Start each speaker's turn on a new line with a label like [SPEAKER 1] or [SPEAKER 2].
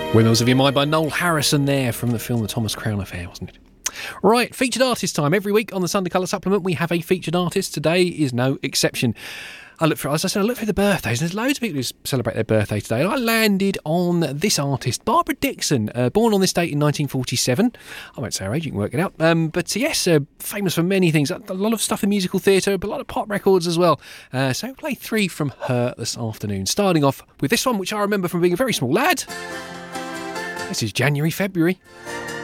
[SPEAKER 1] Windmills of Your Mind by Noel Harrison there from the film The Thomas Crown Affair, wasn't it? Right, featured artist time. Every week on the Sunday Colour Supplement we have a featured artist. Today is no exception. As I said, I look through the birthdays, and there's loads of people who celebrate their birthday today. And I landed on this artist, Barbara Dickson, born on this date in 1947. I won't say her age, you can work it out. But yes, famous for many things. A lot of stuff in musical theatre, but a lot of pop records as well. So play 3 from her this afternoon. Starting off with this one, which I remember from being a very small lad. This is January, February.